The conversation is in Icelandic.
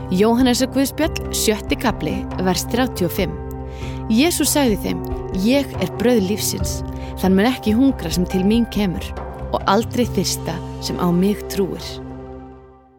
Jóhannesar Guðspjall, 7. kafli, vers 35. Jesús sagði þeim: Ég er brauð lífsins. Þann mun ekki hungra sem til mín kemur og aldrei þyrsta sem á mig trúir.